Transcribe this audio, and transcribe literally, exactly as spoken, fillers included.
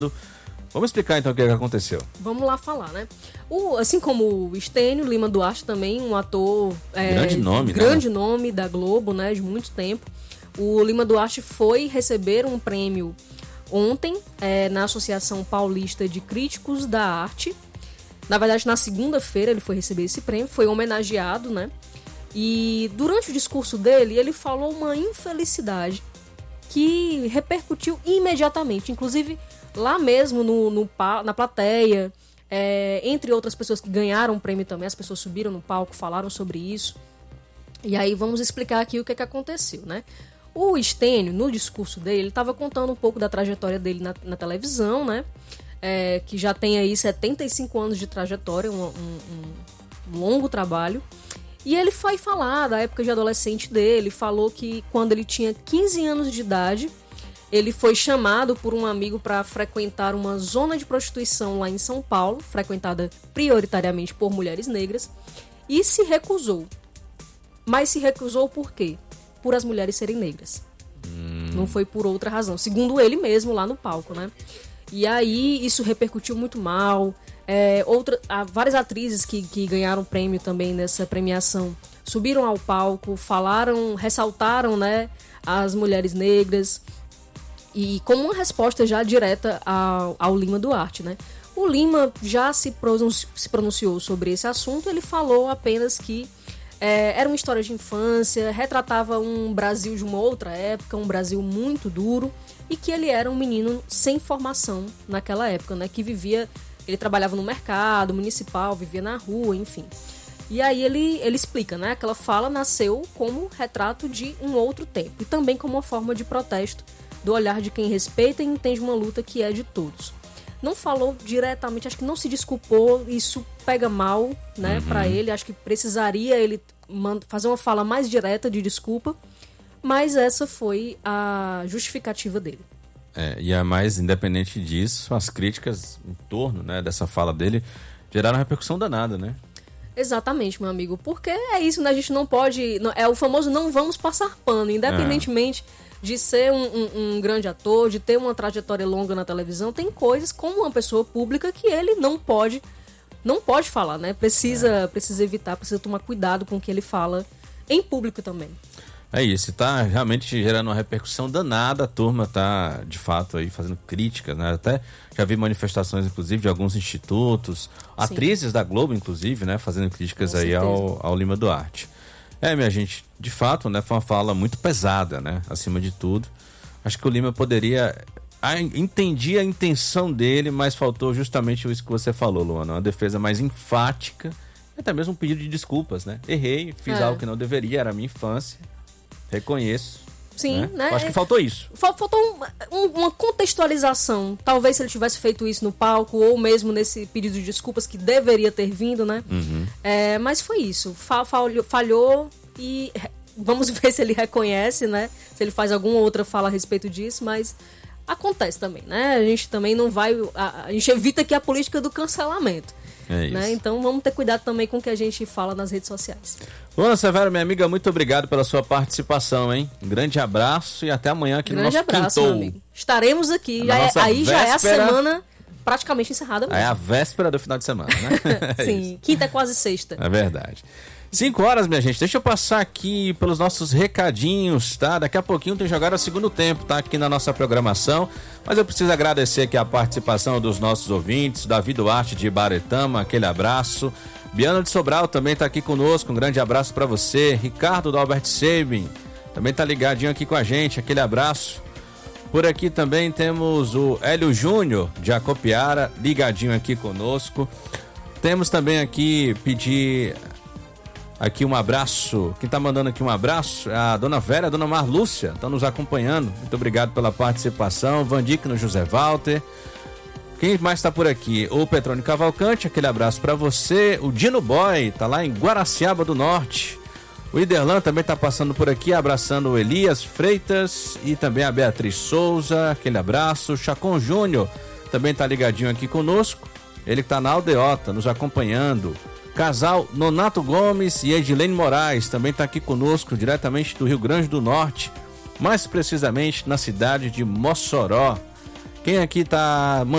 Vamos explicar então o que aconteceu. Vamos lá falar, né? O, assim como o Estênio Lima Duarte também, um ator... É, grande nome, grande né? nome da Globo, né? De muito tempo. O Lima Duarte foi receber um prêmio ontem é, na Associação Paulista de Críticos da Arte. Na verdade, na segunda-feira ele foi receber esse prêmio, foi homenageado, né? E durante o discurso dele, ele falou uma infelicidade que repercutiu imediatamente. Inclusive, lá mesmo no, no, na plateia, é, entre outras pessoas que ganharam o prêmio também, as pessoas subiram no palco, falaram sobre isso. E aí vamos explicar aqui o que, que aconteceu, né? O Estênio, no discurso dele, ele estava contando um pouco da trajetória dele na, na televisão, né? É, que já tem aí setenta e cinco anos de trajetória, um, um, um longo trabalho. E ele foi falar da época de adolescente dele, falou que quando ele tinha quinze anos de idade, ele foi chamado por um amigo para frequentar uma zona de prostituição lá em São Paulo, frequentada prioritariamente por mulheres negras, e se recusou. Mas se recusou por quê? Por as mulheres serem negras. Hum. Não foi por outra razão, segundo ele mesmo lá no palco, né? E aí isso repercutiu muito mal. É, outra, há várias atrizes que, que ganharam prêmio também nessa premiação subiram ao palco, falaram, ressaltaram, né, as mulheres negras, e como uma resposta já direta ao, ao Lima Duarte, né? O Lima já se pronunciou, se pronunciou sobre esse assunto. Ele falou apenas que é, era uma história de infância, retratava um Brasil de uma outra época, um Brasil muito duro, e que ele era um menino sem formação naquela época, né? Que vivia, ele trabalhava no mercado municipal, vivia na rua, enfim. E aí ele, ele explica, né? Aquela fala nasceu como retrato de um outro tempo, e também como uma forma de protesto do olhar de quem respeita e entende uma luta que é de todos. Não falou diretamente, acho que não se desculpou, isso pega mal, né, uhum. para ele. Acho que precisaria ele fazer uma fala mais direta de desculpa, mas essa foi a justificativa dele. É, e a mais independente disso, as críticas em torno, né, dessa fala dele geraram repercussão danada, né? Exatamente, meu amigo, porque é isso, né? A gente não pode, é o famoso não vamos passar pano, independentemente é. de ser um, um, um grande ator, de ter uma trajetória longa na televisão, tem coisas como uma pessoa pública que ele não pode, não pode falar, né? Precisa, é. precisa evitar, precisa tomar cuidado com o que ele fala em público também. É isso, tá realmente gerando uma repercussão danada, a turma tá, de fato, aí fazendo críticas, né? Até já vi manifestações, inclusive, de alguns institutos, Sim. atrizes da Globo, inclusive, né? Fazendo críticas aí ao, ao Lima Duarte. É, minha gente, de fato, né? Foi uma fala muito pesada, né? Acima de tudo. Acho que o Lima poderia... Ah, entendi a intenção dele, mas faltou justamente isso que você falou, Luana. Uma defesa mais enfática, até mesmo um pedido de desculpas, né? Errei, fiz é. algo que não deveria, era a minha infância. Reconheço. Sim, né? né? Acho que faltou isso. Faltou um, um, uma contextualização. Talvez se ele tivesse feito isso no palco, ou mesmo nesse pedido de desculpas que deveria ter vindo, né? Uhum. É, mas foi isso. Falhou, falhou e vamos ver se ele reconhece, né? Se ele faz alguma outra fala a respeito disso, mas acontece também, né? A gente também não vai... A, a gente evita aqui a política do cancelamento. É isso. Né? Então vamos ter cuidado também com o que a gente fala nas redes sociais. Luana Severo, minha amiga, muito obrigado pela sua participação, hein? Um grande abraço e até amanhã aqui grande no nosso abraço, Quintou. meu amigo. Estaremos aqui, já é, aí véspera, já é a semana praticamente encerrada mesmo. É a véspera do final de semana, né? É Sim, isso. Quinta é quase sexta. É verdade. Cinco horas, minha gente. Deixa eu passar aqui pelos nossos recadinhos, tá? Daqui a pouquinho tem jogado a segundo tempo, tá? Aqui na nossa programação. Mas eu preciso agradecer aqui a participação dos nossos ouvintes, Davi Duarte de Ibaretama, aquele abraço. Biano de Sobral também tá aqui conosco, um grande abraço para você. Ricardo do Albert Sabin também tá ligadinho aqui com a gente, aquele abraço. Por aqui também temos o Hélio Júnior de Acopiara, ligadinho aqui conosco. Temos também aqui, pedir... Aqui um abraço, quem tá mandando aqui um abraço é a dona Vera, a dona Marlúcia, estão nos acompanhando, muito obrigado pela participação, Vandicno José Walter, quem mais está por aqui? O Petrônio Cavalcante, aquele abraço para você, o Dino Boy, tá lá em Guaraciaba do Norte, o Iderlan também tá passando por aqui, abraçando o Elias Freitas e também a Beatriz Souza, aquele abraço, o Chacon Júnior também tá ligadinho aqui conosco, ele que tá na Aldeota, nos acompanhando. Casal Nonato Gomes e Edilene Moraes também está aqui conosco, diretamente do Rio Grande do Norte, mais precisamente na cidade de Mossoró. Quem aqui está